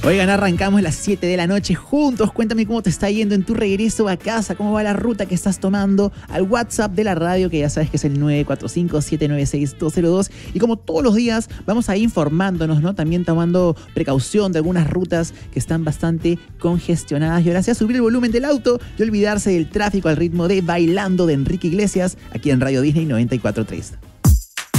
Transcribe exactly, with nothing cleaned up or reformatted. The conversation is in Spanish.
Oigan, arrancamos las siete de la noche juntos. Cuéntame cómo te está yendo en tu regreso a casa, cómo va la ruta que estás tomando, al WhatsApp de la radio, que ya sabes que es el nueve cuatro cinco, siete nueve seis, dos cero dos. Y como todos los días, vamos a ir informándonos, ¿no? También tomando precaución de algunas rutas que están bastante congestionadas. Y ahora sí, a subir el volumen del auto y olvidarse del tráfico al ritmo de Bailando de Enrique Iglesias, aquí en Radio Disney noventa y cuatro punto tres.